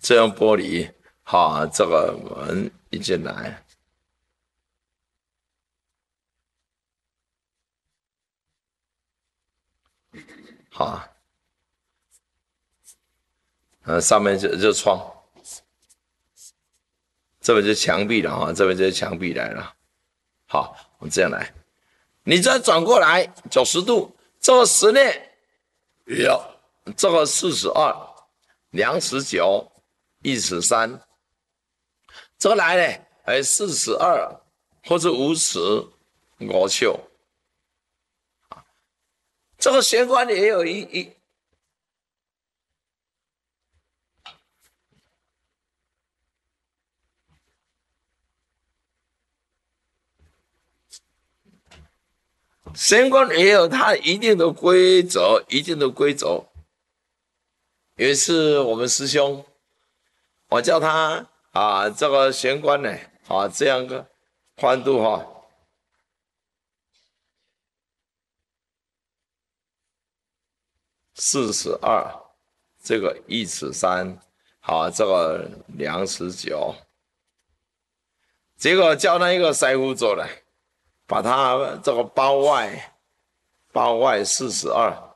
这样玻璃，好，这个门一进来，好，上面就窗，这边就墙壁了哈，这边就是墙壁来了。好，我们这样来，你再转过来90度，这个室内有这个42，量19，一尺3，这个来呢，42或者5尺5寸，这个玄关也有一玄关也有它一定的规则，一定的规则。有一次我们师兄，我叫他这个玄关呢，这样个宽度42，这个一尺3，这个2尺9，结果叫那一个师傅做来，把它这个包外42